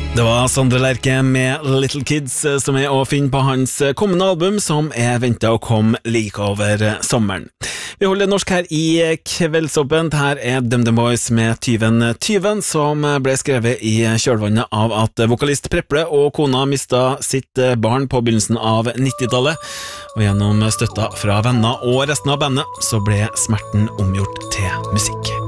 Det var Sondre Lerche med Little Kids som å finne på hans kommende album som ventet å komme like over sommeren. Vi holder norsk her i Kveldsåpent. Her DumDum Boys med Tyven som ble skrevet i kjølvannet av at vokalist Preple og kona mistet sitt barn på begynnelsen av 90-tallet, og gjennom støtta fra venner og resten av bandet så ble smerten omgjort til musikk.